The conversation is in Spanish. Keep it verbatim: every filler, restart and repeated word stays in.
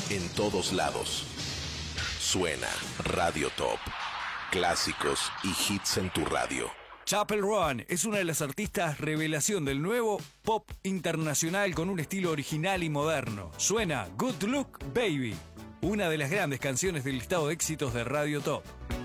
en todos lados. Suena Radio Top. Clásicos y hits en tu radio. Chapel Roan es una de las artistas revelación del nuevo pop internacional con un estilo original y moderno. Suena Good Luck Baby, una de las grandes canciones del listado de éxitos de Radio Top.